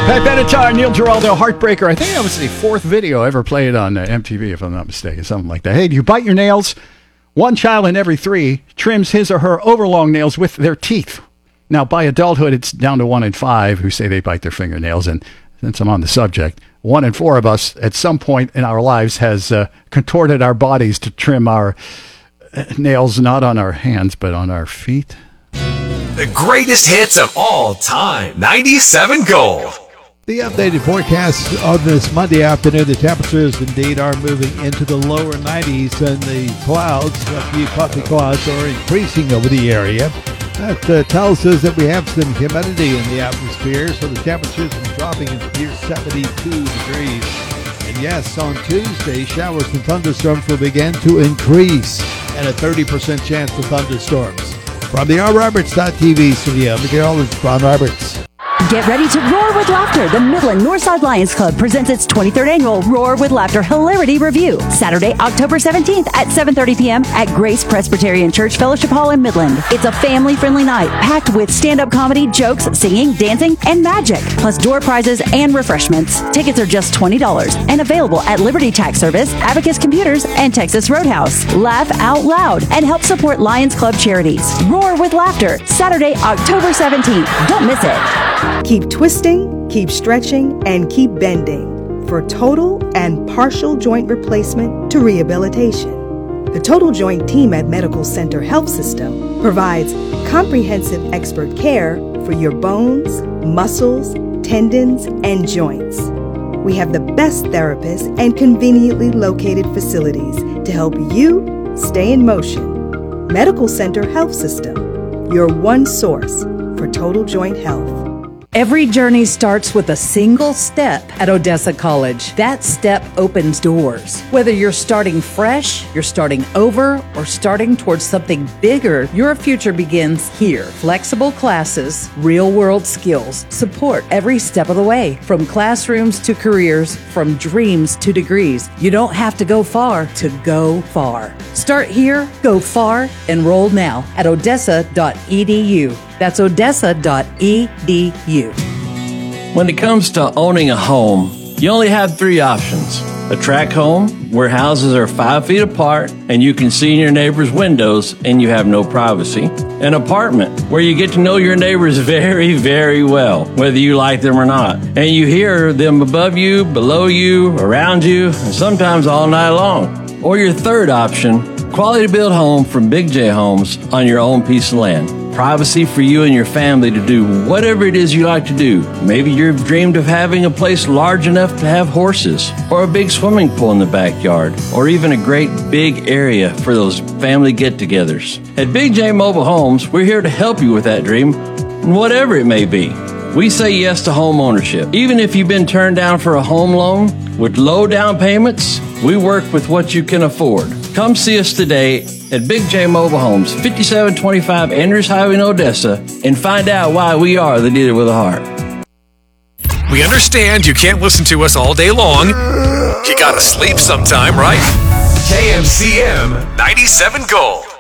Pat Benatar, Neil Giraldo, Heartbreaker. I think that was the fourth video ever played on MTV, if I'm not mistaken, something like that. Hey, do you bite your nails? One child in every three trims his or her overlong nails with their teeth. Now, by adulthood, it's down to 1 in 5 who say they bite their fingernails. And since I'm on the subject, 1 in 4 of us at some point in our lives has contorted our bodies to trim our nails, not on our hands, but on our feet. The greatest hits of all time. 97 Gold. The updated forecast on this Monday afternoon, the temperatures indeed are moving into the lower 90s, and the clouds, a few puffy clouds, are increasing over the area. That tells us that we have some humidity in the atmosphere, so the temperatures are dropping into near 72 degrees. And yes, on Tuesday, showers and thunderstorms will begin to increase, and a 30% chance for thunderstorms. From the RRoberts.tv studio, meteorologist Ron Roberts. Get ready to roar with laughter. The Midland Northside Lions Club presents its 23rd annual Roar with Laughter Hilarity Review, Saturday, October 17th at 7:30 p.m. at Grace Presbyterian Church Fellowship Hall in Midland. It's a family-friendly night packed with stand-up comedy, jokes, singing, dancing, and magic, plus door prizes and refreshments. Tickets are just $20 and available at Liberty Tax Service, Abacus Computers, and Texas Roadhouse. Laugh out loud and help support Lions Club charities. Roar with Laughter, Saturday, October 17th. Don't miss it. Keep twisting, keep stretching, and keep bending for total and partial joint replacement to rehabilitation. The Total Joint team at Medical Center Health System provides comprehensive expert care for your bones, muscles, tendons, and joints. We have the best therapists and conveniently located facilities to help you stay in motion. Medical Center Health System, your one source for total joint health. Every journey starts with a single step at Odessa College. That step opens doors. Whether you're starting fresh, you're starting over, or starting towards something bigger, your future begins here. Flexible classes, real-world skills, support every step of the way. From classrooms to careers, from dreams to degrees. You don't have to go far to go far. Start here, go far, enroll now at odessa.edu. That's odessa.edu. When it comes to owning a home, you only have 3 options. A tract home, where houses are 5 feet apart and you can see in your neighbor's windows and you have no privacy. An apartment, where you get to know your neighbors very, very well, whether you like them or not. And you hear them above you, below you, around you, and sometimes all night long. Or your third option, quality built home from Big J Homes on your own piece of land. Privacy for you and your family to do whatever it is you like to do. Maybe you've dreamed of having a place large enough to have horses, or a big swimming pool in the backyard, or even a great big area for those family get-togethers. At Big J Mobile Homes, we're here to help you with that dream, whatever it may be. We say yes to home ownership. Even if you've been turned down for a home loan with low down payments, we work with what you can afford. Come see us today at Big J Mobile Homes, 5725 Andrews Highway in Odessa, and find out why we are the dealer with a heart. We understand you can't listen to us all day long. You gotta sleep sometime, right? KMCM 97 Gold.